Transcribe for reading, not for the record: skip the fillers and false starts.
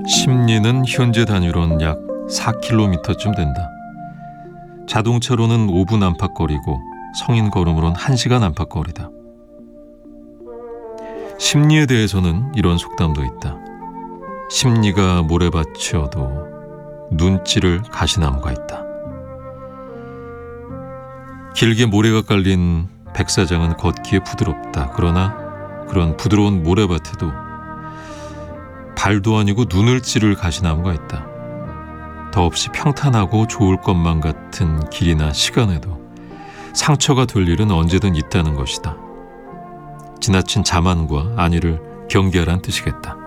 심리는 현재 단위로는 약 4km쯤 된다. 자동차로는 5분 안팎거리고 성인 걸음으로는 1시간 안팎거리다. 심리에 대해서는 이런 속담도 있다. 심리가 모래밭이어도 눈찌를 가시나무가 있다. 길게 모래가 깔린 백사장은 걷기에 부드럽다. 그러나 그런 부드러운 모래밭에도 발도 아니고 눈을 찌를 가시나무가 있다. 더없이 평탄하고 좋을 것만 같은 길이나 시간에도 상처가 될 일은 언제든 있다는 것이다. 지나친 자만과 안위를 경계하라는 뜻이겠다.